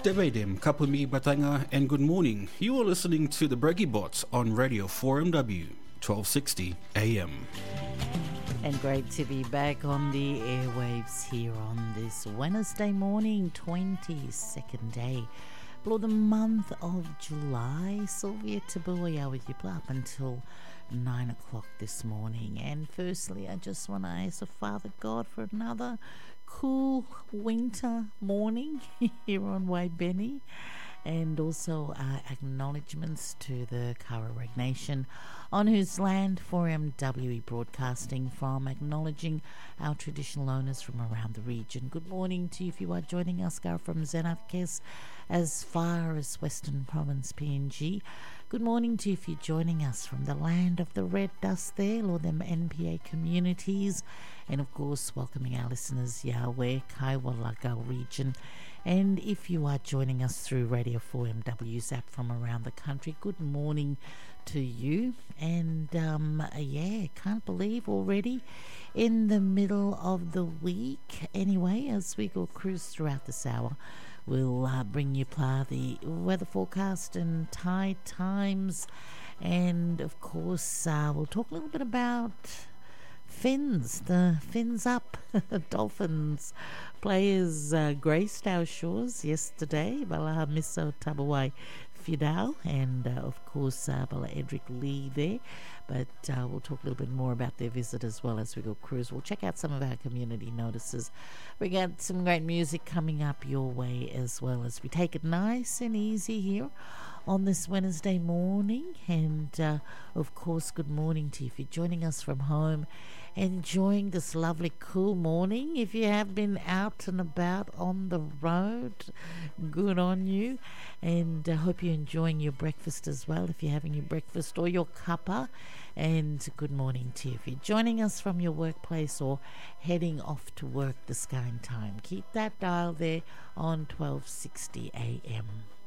Tevedem, Kapumi Batanga, and good morning. You are listening to the Breggy Bots on Radio 4MW, 1260 AM. And great to be back on the airwaves here on this Wednesday morning, 22nd day for the month of July. Sylvia Tabuya with you up until 9 o'clock this morning. And firstly, I just want to ask the Father God for another cool winter morning here on Waibeni, and also acknowledgements to the Karaweg Nation, on whose land 4MWE broadcasting from, acknowledging our traditional owners from around the region. Good morning to you if you are joining us from Zenarkes as far as Western Province PNG. Good morning to you if you're joining us from the land of the red dust there, or them NPA communities, and of course welcoming our listeners Yahweh, Kaiwalagal region. And if you are joining us through Radio 4MW's app from around the country, good morning to you. And can't believe already in the middle of the week. Anyway, as we go cruise throughout this hour, we'll bring you the weather forecast and tide times, and of course we'll talk a little bit about the fins up. Dolphins players graced our shores yesterday. Bala Miso Tabawai Fidal and of course Bala Edric Lee there. But we'll talk a little bit more about their visit as well as we go cruise. We'll check out some of our community notices. We got some great music coming up your way as well, as we take it nice and easy here on this Wednesday morning. And of course, good morning to you if you're joining us from home, enjoying this lovely cool morning. If you have been out and about on the road, good on you. And I hope you're enjoying your breakfast as well, if you're having your breakfast or your cuppa. And good morning to you if you're joining us from your workplace or heading off to work this kind time. Keep that dial there on 1260 AM.